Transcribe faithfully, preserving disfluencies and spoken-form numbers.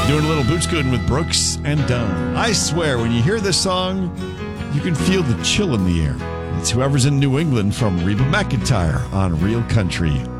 Doing a little boot scooting with Brooks and Dunn. I swear, when you hear this song, you can feel the chill in the air. It's Whoever's in New England from Reba McEntire on Real Country.